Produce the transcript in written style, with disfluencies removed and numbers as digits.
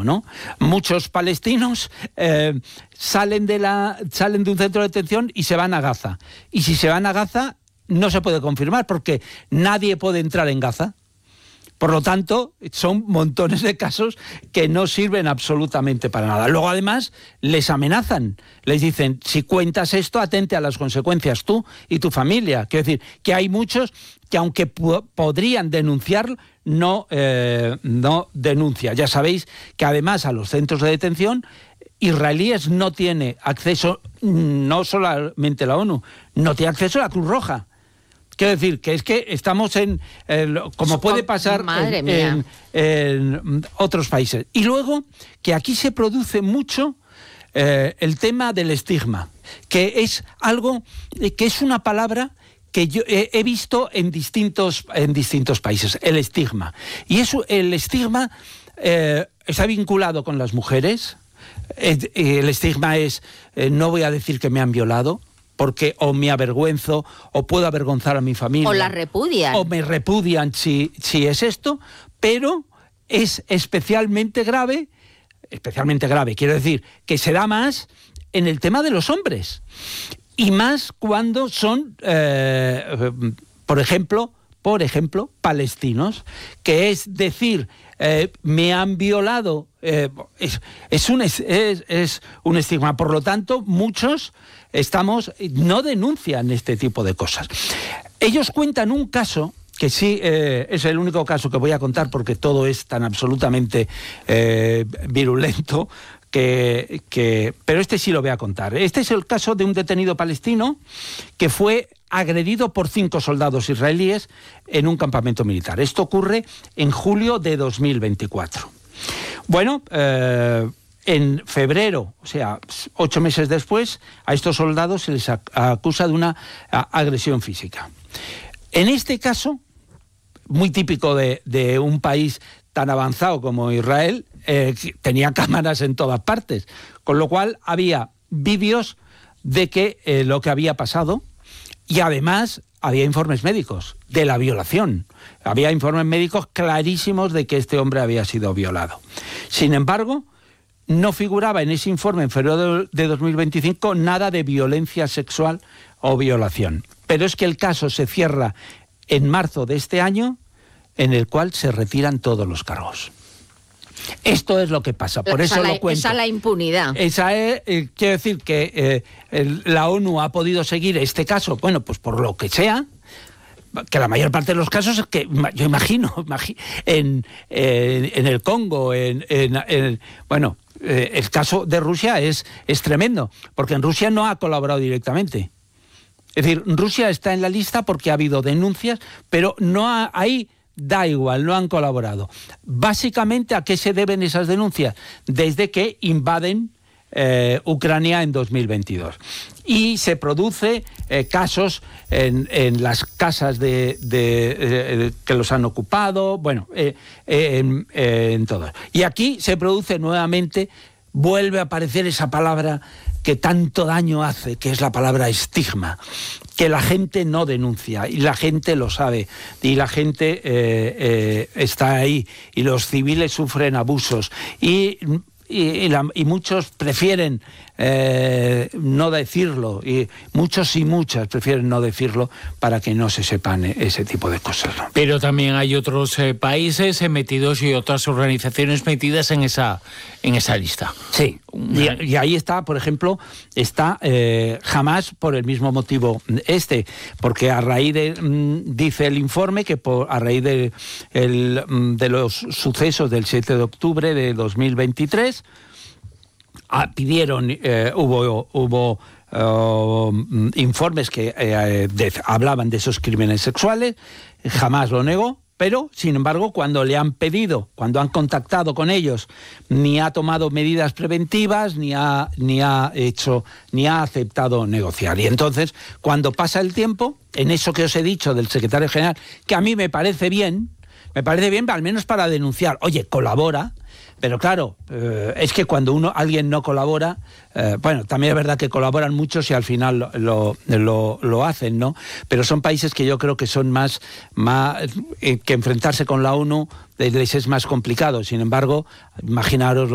¿no? Muchos palestinos salen de un centro de detención y se van a Gaza. Y si se van a Gaza, no se puede confirmar porque nadie puede entrar en Gaza. Por lo tanto, son montones de casos que no sirven absolutamente para nada. Luego, además, les amenazan. Les dicen, si cuentas esto, atente a las consecuencias tú y tu familia. Quiero decir, que hay muchos que, aunque podrían denunciar, no denuncian. Ya sabéis que, además, a los centros de detención israelíes no tiene acceso, no solamente la ONU, no tiene acceso a la Cruz Roja. Quiero decir, que es que estamos como puede pasar en otros países. Y luego, que aquí se produce mucho el tema del estigma, que es algo, que es una palabra que yo he visto en distintos países, el estigma. Y eso, el estigma está vinculado con las mujeres. El estigma es, no voy a decir que me han violado, porque o me avergüenzo, o puedo avergonzar a mi familia. O la repudian. O me repudian si es esto, pero es especialmente grave, quiero decir, que se da más en el tema de los hombres. Y más cuando son, por ejemplo, palestinos, que es decir, me han violado, es un estigma. Por lo tanto, muchos no denuncian este tipo de cosas. Ellos cuentan un caso que sí es el único caso que voy a contar porque todo es tan absolutamente virulento pero este sí lo voy a contar. Este es el caso de un detenido palestino que fue agredido por 5 soldados israelíes en un campamento militar. Esto ocurre en julio de 2024. Bueno, en febrero, o sea, 8 meses después, a estos soldados se les acusa de una agresión física. En este caso, muy típico de un país tan avanzado como Israel, tenía cámaras en todas partes, con lo cual había vídeos de lo que había pasado y además había informes médicos de la violación. Había informes médicos clarísimos de que este hombre había sido violado. Sin embargo, no figuraba en ese informe en febrero de 2025 nada de violencia sexual o violación. Pero es que el caso se cierra en marzo de este año, en el cual se retiran todos los cargos. Esto es lo que pasa, por eso lo cuento. Esa es la impunidad. Quiero decir que la ONU ha podido seguir este caso, bueno, pues por lo que sea, que la mayor parte de los casos es que, yo imagino en el Congo, el caso de Rusia es tremendo, porque en Rusia no ha colaborado directamente. Es decir, Rusia está en la lista porque ha habido denuncias, pero ahí da igual, no han colaborado. Básicamente, ¿a qué se deben esas denuncias? Desde que invaden Ucrania en 2022. Y se produce casos en las casas que los han ocupado, en todo. Y aquí se produce nuevamente, vuelve a aparecer esa palabra que tanto daño hace, que es la palabra estigma, que la gente no denuncia, y la gente lo sabe, y la gente está ahí, y los civiles sufren abusos, y muchos prefieren no decirlo, y muchos y muchas prefieren no decirlo para que no se sepan ese tipo de cosas, ¿no? Pero también hay otros países metidos y otras organizaciones metidas en esa lista. Sí, y ahí está, por ejemplo, Hamás por el mismo motivo porque a raíz dice el informe que a raíz de los sucesos del 7 de octubre de 2023 pidieron, hubo informes que hablaban de esos crímenes sexuales. Jamás lo negó, pero sin embargo cuando han contactado con ellos, ni ha tomado medidas preventivas, ni ha aceptado negociar. Y entonces, cuando pasa el tiempo, en eso que os he dicho del secretario general, que a mí me parece bien, al menos para denunciar, oye, colabora. Pero claro, es que cuando alguien no colabora, también es verdad que colaboran muchos y al final lo hacen, ¿no? Pero son países que yo creo que son más que enfrentarse con la ONU les es más complicado. Sin embargo, imaginaros